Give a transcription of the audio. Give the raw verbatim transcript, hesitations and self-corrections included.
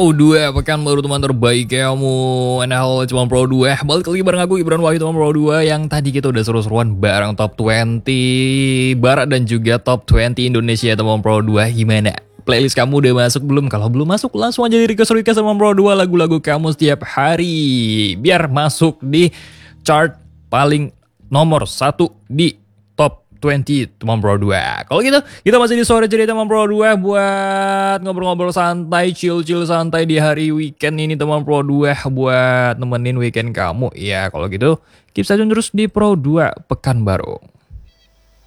Pro dua, pekan baru teman terbaik kamu. N H L cuma Pro dua. Balik lagi bareng aku Ibran Wahyu teman Pro dua. Yang tadi kita udah seru-seruan bareng top dua puluh Barat dan juga top dua puluh Indonesia teman Pro dua. Gimana? Playlist kamu udah masuk belum? Kalau belum masuk langsung aja di request-request teman Pro dua lagu-lagu kamu setiap hari. Biar masuk di chart paling nomor satu di top dua puluh teman Pro dua. Kalau gitu, kita masih di sore cerita teman Pro dua buat ngobrol-ngobrol santai, chill-chill santai di hari weekend ini teman Pro dua buat nemenin weekend kamu. Ya, kalau gitu, keep stay tune terus di Pro dua Pekanbaru.